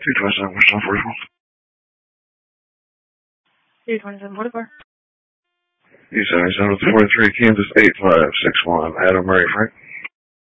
227 West on 44. 22744. U77 43, Kansas 8561, Adam Murray Frank.